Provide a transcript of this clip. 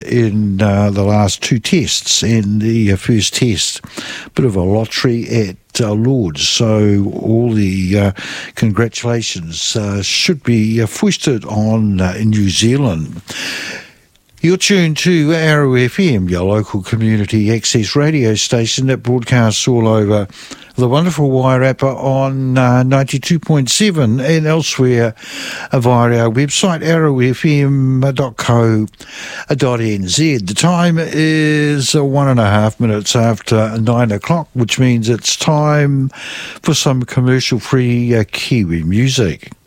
in the last two tests. In the first test, bit of a lottery at Lords, so all the congratulations should be foisted on in New Zealand. You're tuned to Arrow FM, your local community access radio station that broadcasts all over the wonderful Wairarapa on 92.7 and elsewhere via our website, arrowfm.co.nz. The time is 1.5 minutes after 9 o'clock, which means it's time for some commercial-free Kiwi music.